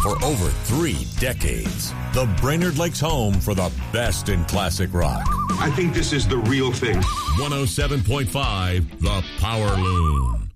for over 3 decades. The Brainerd Lakes home for the best in classic rock. I think this is the real thing. 107.5 The Power Loom.